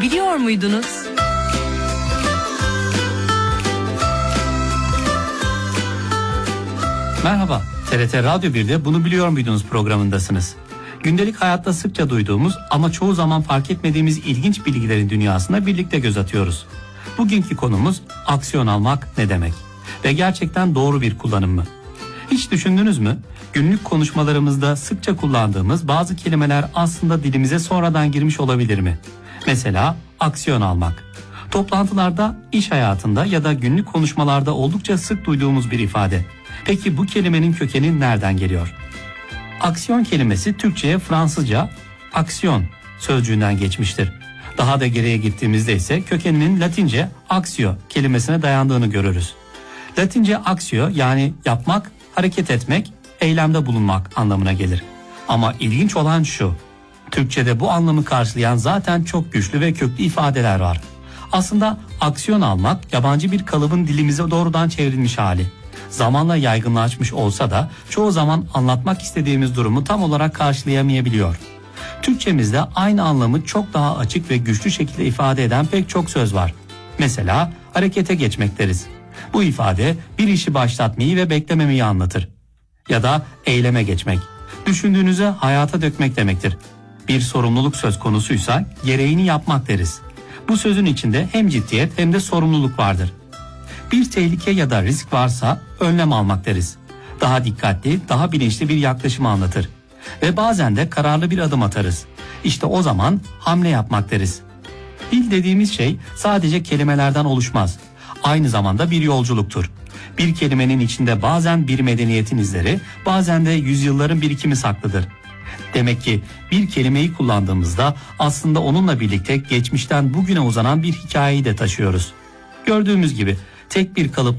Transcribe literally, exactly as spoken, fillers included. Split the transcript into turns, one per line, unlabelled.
biliyor muydunuz?
Merhaba, T R T Radyo bir'de Bunu Biliyor Muydunuz programındasınız. Gündelik hayatta sıkça duyduğumuz ama çoğu zaman fark etmediğimiz ilginç bilgilerin dünyasına birlikte göz atıyoruz. Bugünkü konumuz aksiyon almak ne demek? Ve gerçekten doğru bir kullanım mı? Hiç düşündünüz mü? Günlük konuşmalarımızda sıkça kullandığımız bazı kelimeler aslında dilimize sonradan girmiş olabilir mi? Mesela aksiyon almak. Toplantılarda, iş hayatında ya da günlük konuşmalarda oldukça sık duyduğumuz bir ifade. Peki bu kelimenin kökeni nereden geliyor? Aksiyon kelimesi Türkçe'ye Fransızca aksiyon sözcüğünden geçmiştir. Daha da geriye gittiğimizde ise kökeninin Latince aksio kelimesine dayandığını görürüz. Latince aksio yani yapmak, hareket etmek, eylemde bulunmak anlamına gelir. Ama ilginç olan şu, Türkçe'de bu anlamı karşılayan zaten çok güçlü ve köklü ifadeler var. Aslında aksiyon almak yabancı bir kalıbın dilimize doğrudan çevrilmiş hali. Zamanla yaygınlaşmış olsa da çoğu zaman anlatmak istediğimiz durumu tam olarak karşılayamayabiliyor. Türkçemizde aynı anlamı çok daha açık ve güçlü şekilde ifade eden pek çok söz var. Mesela harekete geçmek deriz. Bu ifade bir işi başlatmayı ve beklememeyi anlatır. Ya da eyleme geçmek. Düşündüğünüzü hayata dökmek demektir. Bir sorumluluk söz konusuysa gereğini yapmak deriz. Bu sözün içinde hem ciddiyet hem de sorumluluk vardır. Bir tehlike ya da risk varsa önlem almak deriz. Daha dikkatli, daha bilinçli bir yaklaşımı anlatır. Ve bazen de kararlı bir adım atarız. İşte o zaman hamle yapmak deriz. Dil dediğimiz şey sadece kelimelerden oluşmaz. Aynı zamanda bir yolculuktur. Bir kelimenin içinde bazen bir medeniyetin izleri, bazen de yüzyılların birikimi saklıdır. Demek ki bir kelimeyi kullandığımızda aslında onunla birlikte geçmişten bugüne uzanan bir hikayeyi de taşıyoruz. Gördüğümüz gibi tek bir kalıp